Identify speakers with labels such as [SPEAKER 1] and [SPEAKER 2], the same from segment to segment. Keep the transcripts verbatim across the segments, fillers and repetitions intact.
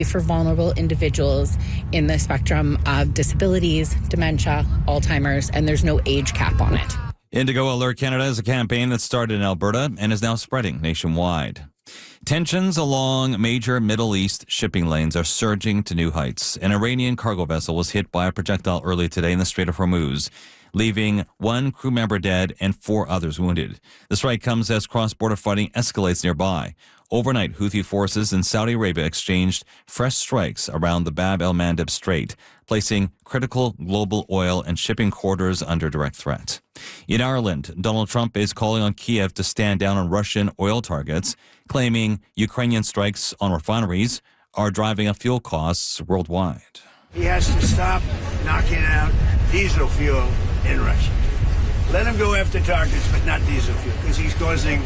[SPEAKER 1] for vulnerable individuals in the spectrum of disabilities, dementia, Alzheimer's, and there's no age cap on it.
[SPEAKER 2] Indigo Alert Canada is a campaign that started in Alberta and is now spreading nationwide. Tensions along major Middle East shipping lanes are surging to new heights. An Iranian cargo vessel was hit by a projectile early today in the Strait of Hormuz, leaving one crew member dead and four others wounded. The strike comes as cross-border fighting escalates nearby. Overnight, Houthi forces in Saudi Arabia exchanged fresh strikes around the Bab el-Mandeb Strait, placing critical global oil and shipping corridors under direct threat. In Ireland, Donald Trump is calling on Kiev to stand down on Russian oil targets, claiming Ukrainian strikes on refineries are driving up fuel costs worldwide.
[SPEAKER 3] He has to stop knocking out diesel fuel in Russia. Let him go after targets, but not diesel fuel, because he's causing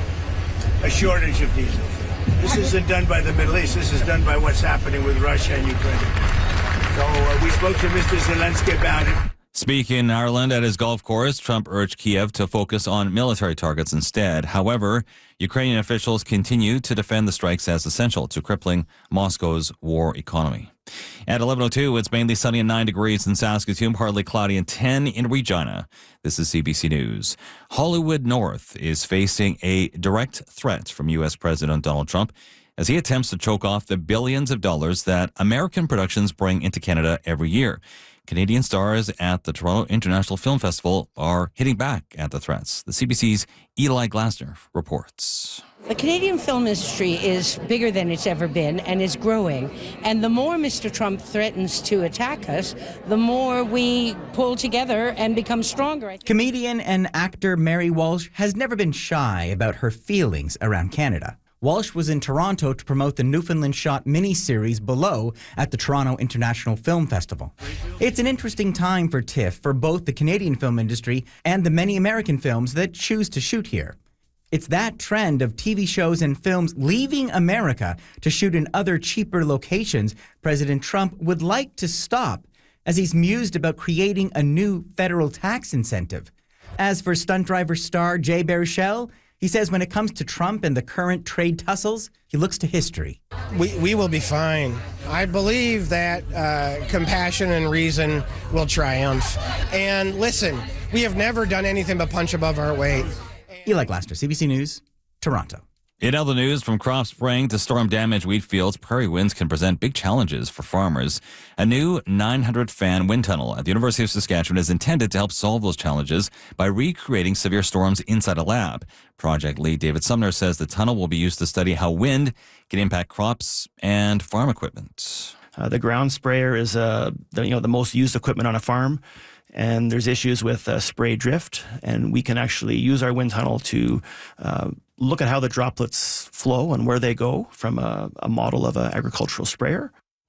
[SPEAKER 3] a shortage of diesel fuel. This isn't done by the Middle East. This is done by what's happening with Russia and Ukraine. So uh, we spoke to Mister Zelensky about it.
[SPEAKER 2] Speaking in Ireland at his golf course, Trump urged Kiev to focus on military targets instead. However, Ukrainian officials continue to defend the strikes as essential to crippling Moscow's war economy. At eleven oh two, it's mainly sunny and nine degrees in Saskatoon, partly cloudy and ten in Regina. This is C B C News. Hollywood North is facing a direct threat from U S President Donald Trump as he attempts to choke off the billions of dollars that American productions bring into Canada every year. Canadian stars at the Toronto International Film Festival are hitting back at the threats. The C B C's Eli Glasner reports.
[SPEAKER 4] The Canadian film industry is bigger than it's ever been and is growing. And the more Mister Trump threatens to attack us, the more we pull together and become stronger.
[SPEAKER 5] Comedian and actor Mary Walsh has never been shy about her feelings around Canada. Walsh was in Toronto to promote the Newfoundland Shot miniseries Below at the Toronto International Film Festival. It's an interesting time for TIFF for both the Canadian film industry and the many American films that choose to shoot here. It's that trend of T V shows and films leaving America to shoot in other cheaper locations President Trump would like to stop, as he's mused about creating a new federal tax incentive. As for stunt driver star Jay Baruchel, he says when it comes to Trump and the current trade tussles, he looks to history.
[SPEAKER 6] We, we will be fine. I believe that uh, compassion and reason will triumph. And listen, we have never done anything but punch above our weight.
[SPEAKER 5] Eli Glasner, C B C News, Toronto.
[SPEAKER 2] In other news, from crop spraying to storm-damaged wheat fields, prairie winds can present big challenges for farmers. A new nine hundred fan wind tunnel at the University of Saskatchewan is intended to help solve those challenges by recreating severe storms inside a lab. Project lead David Sumner says the tunnel will be used to study how wind can impact crops and farm equipment.
[SPEAKER 7] Uh, the ground sprayer is uh, the, you know, the most used equipment on a farm. And there's issues with uh, spray drift, and we can actually use our wind tunnel to uh, look at how the droplets flow and where they go from a, a model of an agricultural sprayer.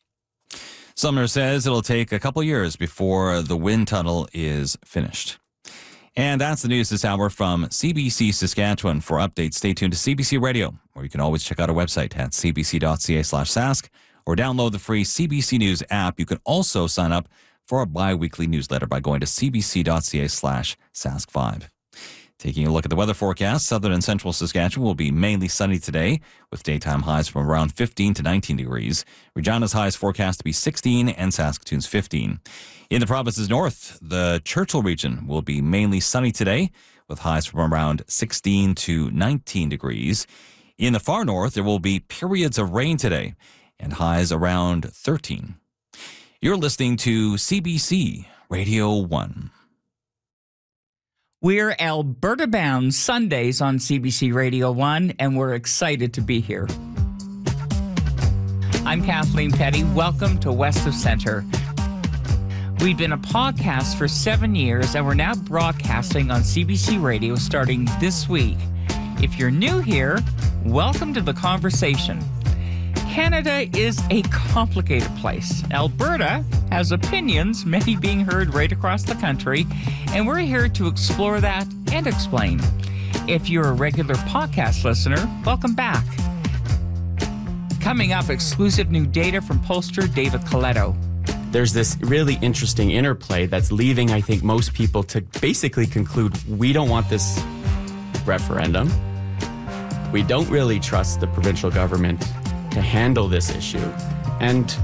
[SPEAKER 2] Sumner says it'll take a couple years before the wind tunnel is finished. And that's the news this hour from C B C Saskatchewan. For updates, stay tuned to C B C Radio, or you can always check out our website at c b c dot c a slash sask or download the free C B C News app. You can also sign up for our bi-weekly newsletter by going to c b c dot c a slash sask five. Taking a look at the weather forecast, southern and central Saskatchewan will be mainly sunny today, with daytime highs from around fifteen to nineteen degrees. Regina's highs forecast to be sixteen and Saskatoon's fifteen. In the province's north, the Churchill region will be mainly sunny today, with highs from around sixteen to nineteen degrees. In the far north, there will be periods of rain today, and highs around thirteen. You're listening to C B C Radio one.
[SPEAKER 8] We're Alberta bound Sundays on C B C Radio one, and we're excited to be here. I'm Kathleen Petty. Welcome to West of Centre. We've been a podcast for seven years, and we're now broadcasting on C B C Radio starting this week. If you're new here, welcome to the conversation. Canada is a complicated place. Alberta has opinions, many being heard right across the country, and we're here to explore that and explain. If you're a regular podcast listener, welcome back. Coming up, exclusive new data from pollster David Coletto.
[SPEAKER 9] There's this really interesting interplay that's leaving, I think, most people to basically conclude we don't want this referendum. We don't really trust the provincial government to handle this issue. And